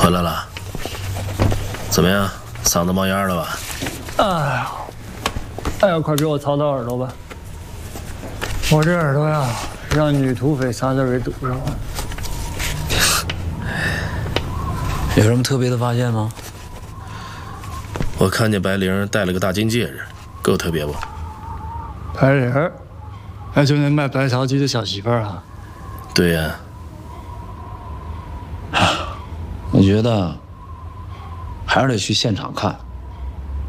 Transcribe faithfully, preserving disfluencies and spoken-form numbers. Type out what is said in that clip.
回来了，怎么样？嗓子冒烟了吧？ 哎呀，哎呀，快给我掏掏耳朵吧！我这耳朵呀，让女土匪仨字给堵上了。 有什么特别的发现吗？ 我看见白灵戴了个大金戒指，够特别不？ 白灵儿，哎，就那卖白桃鸡的小媳妇儿啊？ 对呀。 我觉得还是得去现场看。